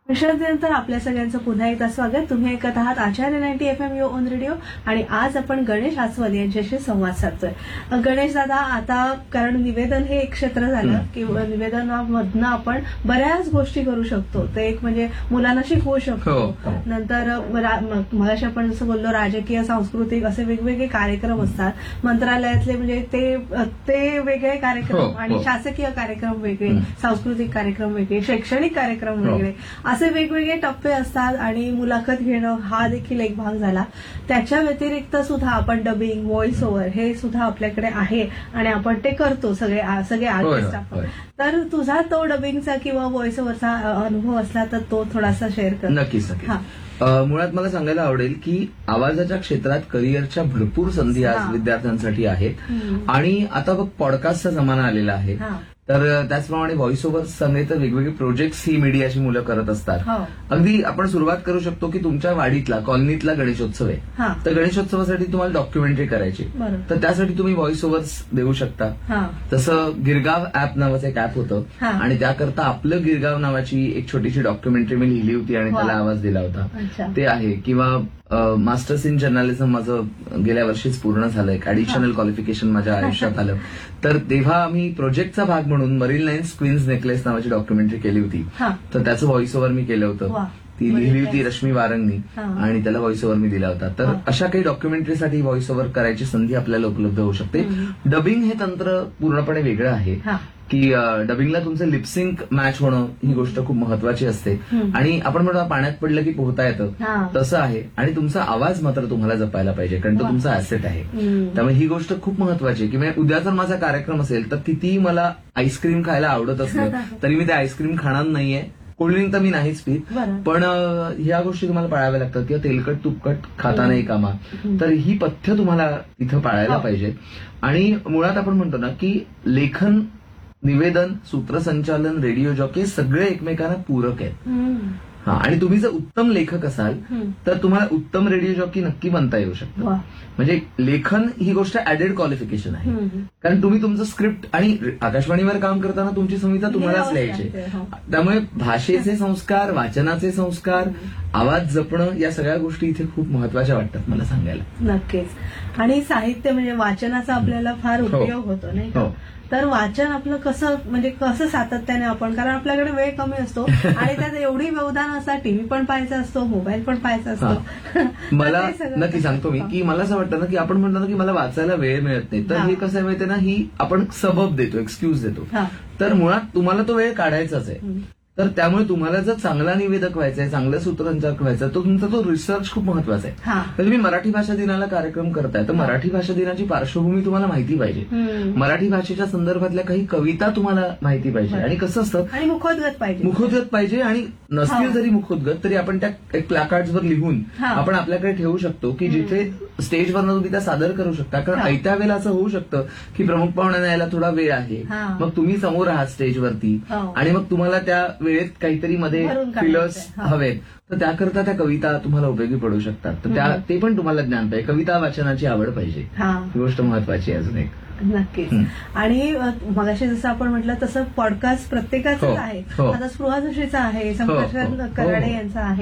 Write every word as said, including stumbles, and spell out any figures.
विश्रांतीनंतर आपल्या सगळ्यांचं पुन्हा एकदा स्वागत. तुम्ही ऐकत आहात आचार्य ninety F M you on radio आणि आज आपण गणेश आसवाल यांच्याशी संवाद साधतोय. गणेश दादा, आता कारण निवेदन हे एक क्षेत्र झालं की निवेदनामधनं आपण बऱ्याच गोष्टी करू शकतो. ते एक म्हणजे मुलांना शिकवू शकतो. नंतर मगाशी आपण जसं बोललो राजकीय सांस्कृतिक असे वेगवेगळे कार्यक्रम असतात मंत्रालयातले, म्हणजे ते ते वेगळे कार्यक्रम आणि शासकीय कार्यक्रम वेगळे, सांस्कृतिक कार्यक्रम वेगळे, शैक्षणिक कार्यक्रम वेगळे, असे वेगवेगळे टप्पे असतात आणि मुलाखत घेणं हा देखील एक भाग झाला. त्याच्या व्यतिरिक्त सुद्धा आपण डबिंग, व्हॉइस ओव्हर हे सुद्धा आपल्याकडे आहे आणि आपण ते करतो सगळे सगळे आर्टिस्ट आपण. तर तुझा तो डबिंगचा किंवा व्हॉइस ओव्हरचा अनुभव असला तर तो थोडासा शेअर कर. नक्कीच नक्कीच. मुळात मला सांगायला आवडेल की आवाजाच्या क्षेत्रात करिअरच्या भरपूर संधी आज विद्यार्थ्यांसाठी आहेत आणि आता बघ पॉडकास्टचा जमाना आलेला आहे. तर त्याचप्रमाणे व्हॉइस ओव्हर समेत वेगवेगळे प्रोजेक्ट्स ही मीडियाची मुलं करत असतात. अगदी आपण सुरुवात करू शकतो की तुमच्या वाडीतला कॉलनीतला गणेशोत्सव आहे, तर गणेशोत्सवासाठी तुम्हाला डॉक्युमेंटरी करायची, तर त्यासाठी तुम्ही व्हॉइस ओव्हर्स देऊ शकता. तसं गिरगाव ऍप नावाचं एक ऍप होतं आणि त्याकरता आपलं गिरगाव नावाची एक छोटीशी डॉक्युमेंटरी मी लिहिली होती आणि त्याला आवाज दिला होता, ते आहे. किंवा मास्टर्स इन जर्नलिझम माझं गेल्या वर्षीच पूर्ण झालं, एक ऍडिशनल क्वालिफिकेशन माझ्या आयुष्यात आलं. तर तेव्हा आम्ही प्रोजेक्टचा भाग म्हणून मरीन लाईन्स क्वीन्स नेकलेस नावाची डॉक्युमेंटरी केली होती, तर त्याचं व्हॉइस ओव्हर मी केलं होतं. ती लिहिली होती रश्मी वारंगनी आणि त्याला व्हॉइस ओव्हर मी दिला होता. तर अशा काही डॉक्युमेंटरीसाठी व्हॉइस ओव्हर करायची संधी आपल्याला उपलब्ध होऊ शकते. डबिंग हे तंत्र पूर्णपणे वेगळं आहे की डबिंगला तुमचं लिपसिंक मॅच होणं ही गोष्ट खूप महत्वाची असते आणि आपण म्हणतो पाण्यात पडलं की पोहता येतं, तसं आहे. आणि तुमचा आवाज मात्र तुम्हाला जपायला पाहिजे कारण तो तुमचा ऍसेट आहे. त्यामुळे ही गोष्ट खूप महत्वाची आहे की म्हणजे उद्या जर माझा कार्यक्रम असेल तर कितीही मला आईस्क्रीम खायला आवडत असलं तरी मी ते आईस्क्रीम खाणार नाहीये. कोल्ड्रिंक तर मी नाहीच पीत, पण ह्या गोष्टी तुम्हाला पाळाव्या लागतात किंवा तेलकट तुपकट खाता नाही कामा. तर ही पथ्य तुम्हाला इथं पाळायला पाहिजे. आणि मुळात आपण म्हणतो ना की लेखन, निवेदन, सूत्रसंचालन, रेडिओ जॉकी सगळे एकमेकांना पूरक आहेत. हा, आणि तुम्ही जर उत्तम लेखक असाल तर तुम्हाला उत्तम रेडिओ जॉकी नक्की बनता येऊ शकतं. म्हणजे लेखन ही गोष्ट ऍडेड क्वालिफिकेशन आहे, कारण तुम्ही तुमचं स्क्रिप्ट आणि आकाशवाणीवर काम करताना तुमची संहिता तुम्हालाच लिहायची. त्यामुळे भाषेचे संस्कार, वाचनाचे संस्कार, आवाज जपणं या सगळ्या गोष्टी इथे खूप महत्वाच्या वाटतात मला सांगायला. नक्कीच. आणि साहित्य म्हणजे वाचनाचा आपल्याला फार उपयोग होतो नाही का? तर वाचन आपलं कसं म्हणजे कसं सातत्याने आपण, कारण आपल्याकडे वेळ कमी असतो आणि त्यात एवढी व्यवधान असतात, टीव्ही पण पाहायचा असतो, मोबाईल पण पाहायचा असतो. मला नक्की सांगतो मी की मला असं वाटतं ना की आपण म्हणतो ना की मला वाचायला वेळ मिळत नाही, तर हे कसं माहिती ना, ही आपण सबब देतो, एक्सक्यूज देतो. तर मुळात तुम्हाला तो वेळ काढायचाच आहे. तर त्यामुळे तुम्हाला जर चांगला निवेदक व्हायचंय, चांगलं सूत्रसंचालक व्हायचं, तो तुमचा तो रिसर्च खूप महत्वाचा आहे. म्हणजे तुम्ही मराठी भाषा दिनाला कार्यक्रम करताय तर मराठी भाषा दिनाची पार्श्वभूमी तुम्हाला माहिती पाहिजे, मराठी भाषेच्या संदर्भातल्या काही कविता तुम्हाला माहिती पाहिजे. आणि कसं असतं, आणि मुखोद्गत पाहिजे, मुखोद्गत पाहिजे. आणि नसतील जरी मुखोद्गत तरी आपण त्या एक प्लॅकार्ड्सवर लिहून आपण आपल्याकडे ठेवू शकतो की जिथे स्टेजवरनं तुम्ही त्या सादर करू शकता. कारण ऐत्या वेळेला असं होऊ शकतं की प्रमुख पाहुण्यांना यायला थोडा वेळ आहे, मग तुम्ही समोर आहात स्टेजवरती आणि मग तुम्हाला त्या वेळेत काहीतरी मध्ये फिलर्स हवेत, तर त्याकरता त्या कविता तुम्हाला उपयोगी पडू शकतात. तर त्या ते पण तुम्हाला ज्ञान पाहिजे, कविता वाचनाची आवड पाहिजे, ही गोष्ट महत्वाची आहे अजून एक. नक्कीच. आणि मगाशी जसं आपण म्हटलं तसं पॉडकास्ट प्रत्येकाचं आहे. आता स्पृहा जोशीचा आहे, संकर्षण कराडे यांचा आहे.